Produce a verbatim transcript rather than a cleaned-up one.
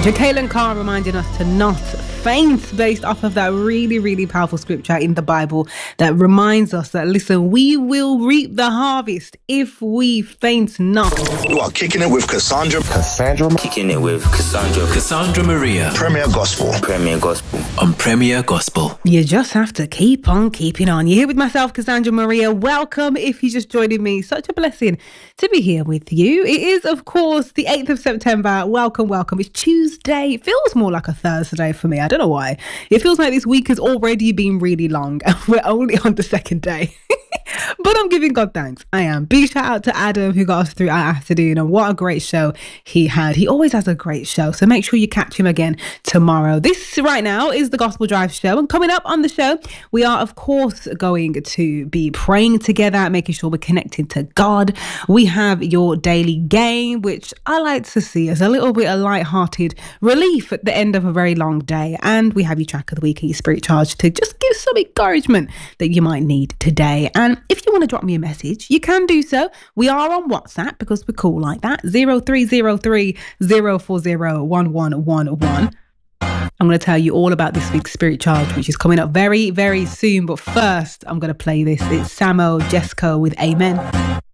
Kaylin Carr reminding us to not faint, based off of that really, really powerful scripture in the Bible that reminds us that, listen, we will reap the harvest if we faint not. You are kicking it with Cassandra. Cassandra. Kicking it with Cassandra. Cassandra Maria. Premier Gospel. Premier Gospel. On Premier Gospel. You just have to keep on keeping on. You're here with myself, Cassandra Maria. Welcome if you're just joining me. Such a blessing to be here with you. It is, of course, the eighth of September. Welcome, welcome. It's Tuesday. It feels more like a Thursday for me. I don't know why. It feels like this week has already been really long and we're only on the second day. But I'm giving God thanks. I am. Big shout out to Adam who got us through our afternoon, and what a great show he had. He always has a great show, so make sure you catch him again tomorrow. This right now is the Gospel Drive show, and coming up on the show, we are of course going to be praying together, making sure we're connecting to God. We have your daily game, which I like to see as a little bit of light-hearted relief at the end of a very long day, and we have your track of the week and your spirit charge to just give some encouragement that you might need today. And if you want to drop me a message, you can do so. We are on WhatsApp because we're cool like that. zero three zero three zero four zero one one one one. I'm going to tell you all about this week's Spirit Charge, which is coming up very, very soon. But first, I'm going to play this. It's Samo Jesco with Amen.